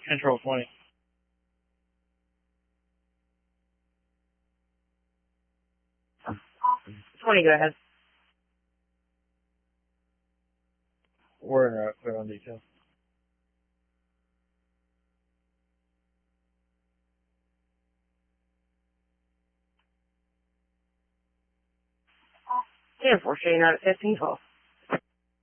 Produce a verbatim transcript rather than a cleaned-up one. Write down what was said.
Control twenty. twenty, go ahead. We're in route, clear on detail. ten four, showing out at fifteen twelve.